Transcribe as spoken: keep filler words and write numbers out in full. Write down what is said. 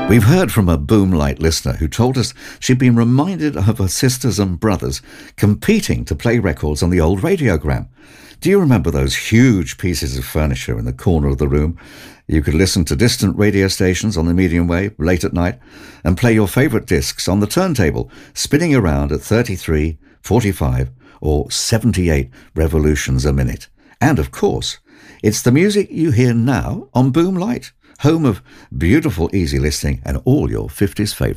We've heard from a Boomlight listener who told us she'd been reminded of her sisters and brothers competing to play records on the old radiogram. Do you remember those huge pieces of furniture in the corner of the room? You could listen to distant radio stations on the medium wave late at night and play your favourite discs on the turntable, spinning around at thirty-three, forty-five or seventy-eight revolutions a minute. And of course, it's the music you hear now on Boomlight, home of beautiful easy listening and all your fifties favourites.